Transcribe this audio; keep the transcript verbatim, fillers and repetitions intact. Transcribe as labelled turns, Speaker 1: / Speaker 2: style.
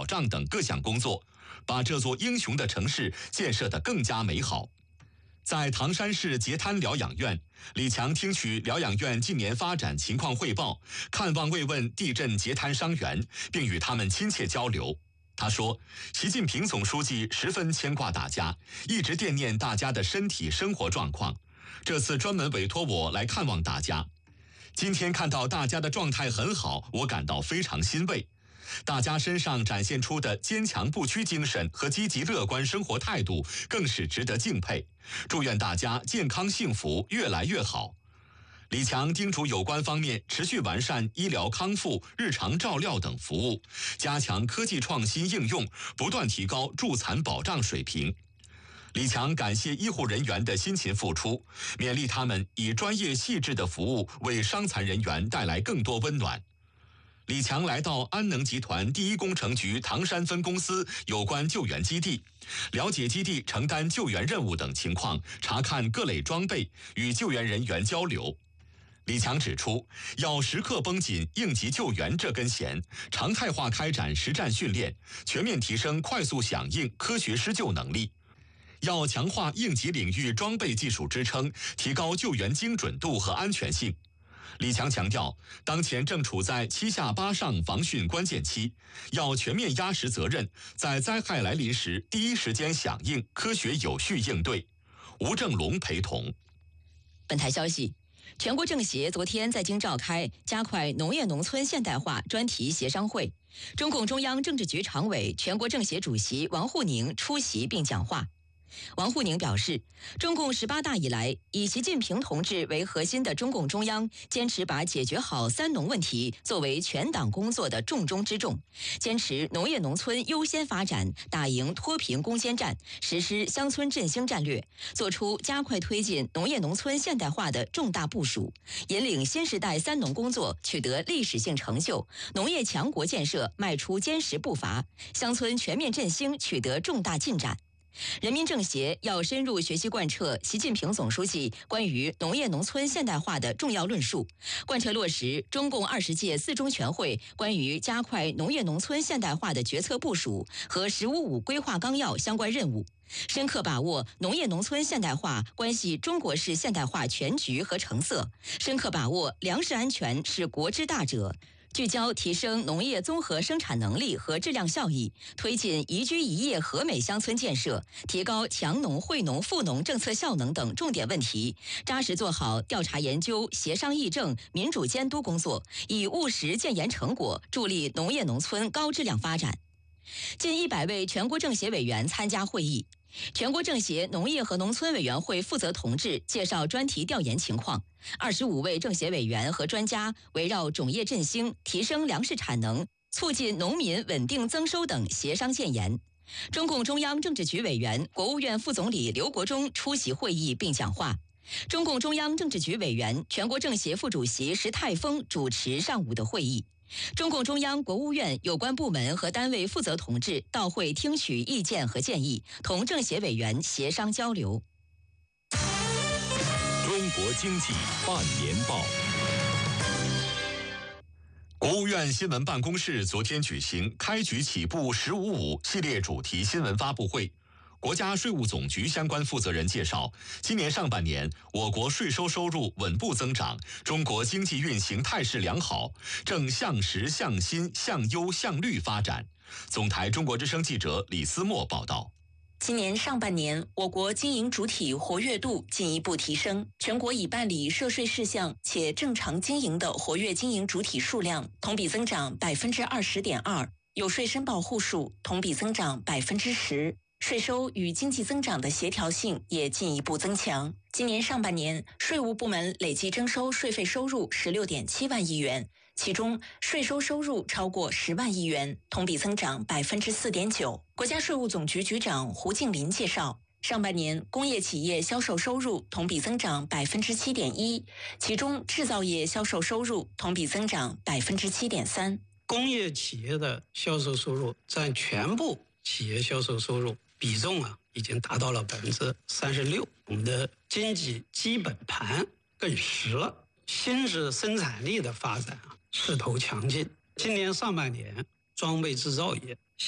Speaker 1: 障等各项工作，把这座英雄的城市建设得更加美好。在唐山市截瘫疗养院，李强听取疗养院近年发展情况汇报，看望慰问地震截瘫伤员，并与他们亲切交流。他说，习近平总书记十分牵挂大家，一直惦念大家的身体生活状况，这次专门委托我来看望大家。今天看到大家的状态很好，我感到非常欣慰。大家身上展现出的坚强不屈精神和积极乐观生活态度更是值得敬佩。祝愿大家健康幸福，越来越好。李强叮嘱有关方面持续完善医疗康复、日常照料等服务，加强科技创新应用，不断提高助残保障水平。李强感谢医护人员的辛勤付出，勉励他们以专业细致的服务为伤残人员带来更多温暖。李强来到安能集团第一工程局唐山分公司有关救援基地，了解基地承担救援任务等情况，查看各类装备，与救援人员交流。李强指出，要时刻绷紧应急救援这根弦，常态化开展实战训练，全面提升快速响应、科学施救能力。要强化应急领域装备技术支撑，提高救援精准度和安全性。李强强调，当前正处在七下八上防汛关键期，要全面压实责任，在灾害来临时第一时间响应，科学有序应对。吴正龙陪同。
Speaker 2: 本台消息，全国政协昨天在京召开加快农业农村现代化专题协商会，中共中央政治局常委、全国政协主席王沪宁出席并讲话。王沪宁表示，中共十八大以来，以习近平同志为核心的中共中央坚持把解决好三农问题作为全党工作的重中之重，坚持农业农村优先发展，打赢脱贫攻坚战，实施乡村振兴战略，做出加快推进农业农村现代化的重大部署，引领新时代三农工作取得历史性成就，农业强国建设迈出坚实步伐，乡村全面振兴取得重大进展。人民政协要深入学习贯彻习近平总书记关于农业农村现代化的重要论述，贯彻落实中共二十届四中全会关于加快农业农村现代化的决策部署和“十五五”规划纲要相关任务，深刻把握农业农村现代化关系中国式现代化全局和成色，深刻把握粮食安全是国之大者，聚焦提升农业综合生产能力和质量效益，推进宜居宜业和美乡村建设，提高强农惠农富农政策效能等重点问题，扎实做好调查研究、协商议政、民主监督工作，以务实建言成果，助力农业农村高质量发展。近一百位全国政协委员参加会议。全国政协农业和农村委员会负责同志介绍专题调研情况，二十五位政协委员和专家围绕种业振兴、提升粮食产能、促进农民稳定增收等协商建言。中共中央政治局委员、国务院副总理刘国中出席会议并讲话。中共中央政治局委员、全国政协副主席石泰峰主持上午的会议。中共中央、国务院有关部门和单位负责同志到会听取意见和建议，同政协委员协商交流。
Speaker 3: 中国经济半年报。
Speaker 1: 国务院新闻办公室昨天举行开局起步“十五五”系列主题新闻发布会。国家税务总局相关负责人介绍，今年上半年我国税收收入稳步增长，中国经济运行态势良好，正向实、向新、向优、向绿发展。总台中国之声记者李思墨报道。
Speaker 4: 今年上半年，我国经营主体活跃度进一步提升，全国已办理涉税事项且正常经营的活跃经营主体数量同比增长百分之二十点二，有税申报户数同比增长百分之十。税收与经济增长的协调性也进一步增强。今年上半年，税务部门累计征收税费收入十六点七万亿元，其中税收收入超过十万亿元，同比增长百分之四点九。国家税务总局局长胡静林介绍，上半年工业企业销售收入同比增长百分之七点一，其中制造业销售收入同比增长百分之七点三。
Speaker 5: 工业企业的销售收入占全部企业销售收入比重啊，已经达到了百分之三十六。我们的经济基本盘更实了，新质生产力的发展啊，势头强劲。今年上半年，装备制造业